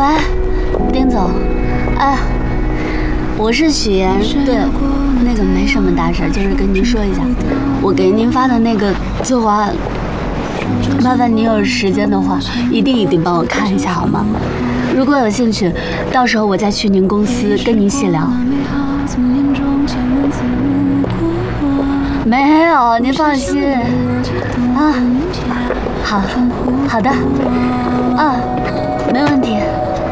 丁总，哎，我是许岩，对，那个没什么大事，就是跟您说一下，我给您发的那个策划案，麻烦您有时间的话，一定帮我看一下好吗？如果有兴趣，到时候我再去您公司跟您细聊。没有，您放心啊。好的，啊，没问题。